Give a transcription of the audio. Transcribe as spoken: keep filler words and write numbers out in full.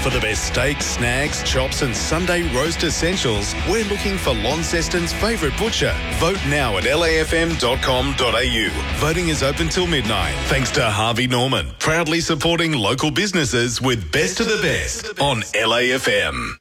For the best steaks, snags, chops and Sunday roast essentials, we're looking for Launceston's favourite butcher. Vote now at l a f m dot com dot a u. Voting is open till midnight. Thanks to Harvey Norman, proudly supporting local businesses with Best of the Best on L A F M.